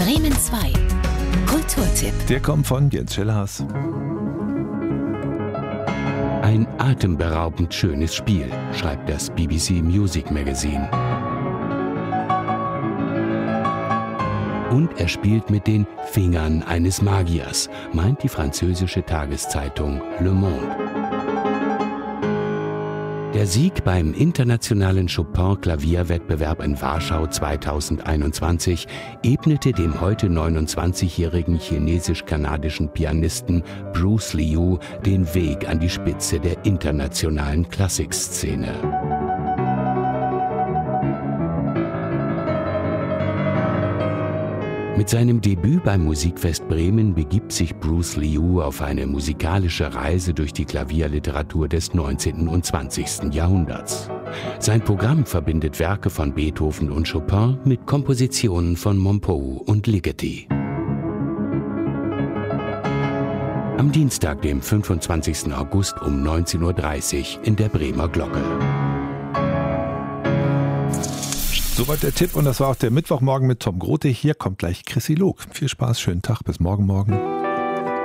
Bremen 2. Kulturtipp. Der kommt von Jens Schellhaas. Ein atemberaubend schönes Spiel, schreibt das BBC Music Magazine. Und er spielt mit den Fingern eines Magiers, meint die französische Tageszeitung Le Monde. Der Sieg beim internationalen Chopin-Klavierwettbewerb in Warschau 2021 ebnete dem heute 29-jährigen chinesisch-kanadischen Pianisten Bruce Liu den Weg an die Spitze der internationalen Klassikszene. Mit seinem Debüt beim Musikfest Bremen begibt sich Bruce Liu auf eine musikalische Reise durch die Klavierliteratur des 19. und 20. Jahrhunderts. Sein Programm verbindet Werke von Beethoven und Chopin mit Kompositionen von Montpou und Ligeti. Am Dienstag, dem 25. August um 19:30 Uhr in der Bremer Glocke. Soweit der Tipp und das war auch der Mittwochmorgen mit Tom Grote. Hier kommt gleich Chrissy Log. Viel Spaß, schönen Tag, bis morgen.